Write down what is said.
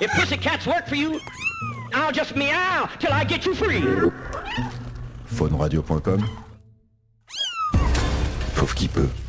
If pussycats work for you, I'll just meow till I get you free. Fauneradio.com. Sauf qui peut.